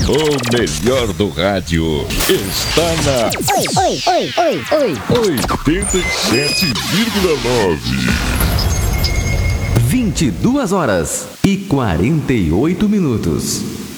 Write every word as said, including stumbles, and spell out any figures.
O melhor do rádio está na Oi, oi, oi, oi, oi. oitenta e sete vírgula nove. vinte e duas horas e quarenta e oito minutos.